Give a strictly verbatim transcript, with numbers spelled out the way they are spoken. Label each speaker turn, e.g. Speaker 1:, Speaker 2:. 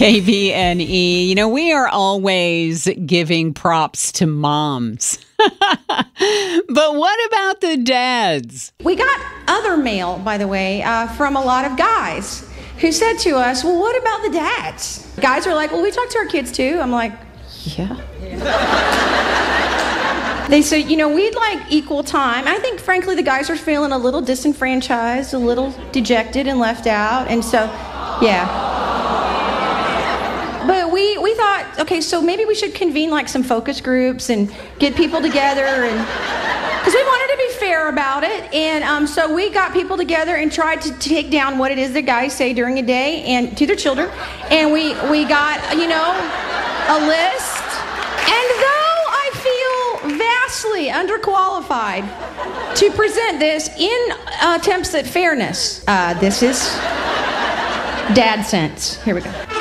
Speaker 1: K V N E. You know, we are always giving props to moms. But what about the dads?
Speaker 2: We got other mail, by the way, uh, from a lot of guys who said to us, well, what about the dads? Guys are like, well, we talk to our kids too. I'm like, yeah. They said, you know, we'd like equal time. I think, frankly, the guys are feeling a little disenfranchised, a little dejected and left out. And so, yeah. But we, we thought, okay, so maybe we should convene like some focus groups and get people together, and because we wanted to be fair about it. And um, so we got people together and tried to take down what it is the guys say during a day and to their children. And we, we got, you know, a list. And though I feel vastly underqualified to present this in attempts at fairness, uh, this is dad sense. Here we go.